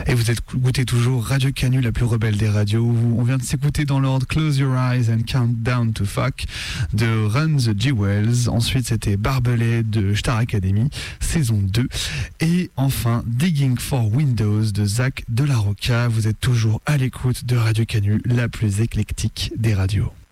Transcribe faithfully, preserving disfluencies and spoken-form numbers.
Et vous êtes goûté toujours Radio Canu, la plus rebelle des radios. On vient de s'écouter dans l'ordre Close Your Eyes and Count Down to Fuck de Run the Jewels. Ensuite, c'était Barbelé de Star Academy, saison deux. Et enfin, Digging for Windows de Zach de la Rocca. Vous êtes toujours à l'écoute de Radio Canu, la plus éclectique des radios.